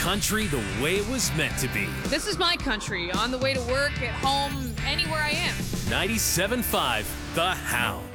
country the way it was meant to be. This is my country, on the way to work, at home, anywhere I am. 97.5 The Hound.